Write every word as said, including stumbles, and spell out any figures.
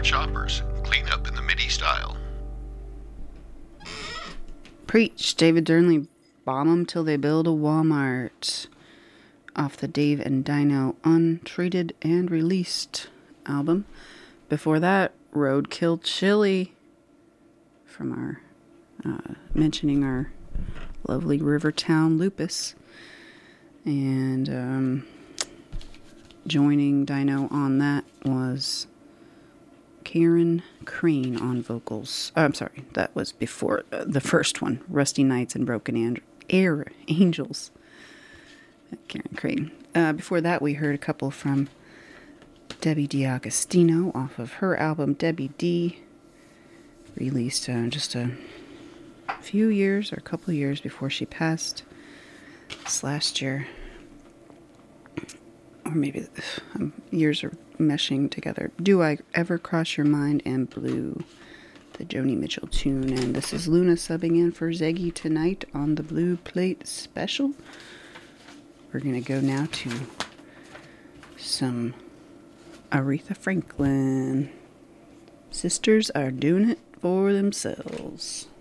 choppers. Clean up in the MIDI style. Preach. David Durnley. Bomb 'em till they build a Walmart. Off the Dave and Dino Untreated and Released album. Before that, Roadkill Chili. From our, uh, mentioning our lovely Rivertown Lupus. And, um, joining Dino on that was Karen Crane on vocals. Oh, I'm sorry, that was before uh, the first one, Rusty Nights and Broken and- Air Angels. Karen Crane. Uh, before that, we heard a couple from Debbie D'Agostino off of her album Debbie D, released uh, just a few years or a couple years before she passed this last year. Or maybe um, years are meshing together. Do I Ever Cross Your Mind and Blue, the Joni Mitchell tune. And this is Luna subbing in for Zeggy tonight on the Blue Plate Special. We're going to go now to some Aretha Franklin. Sisters are doing it for themselves.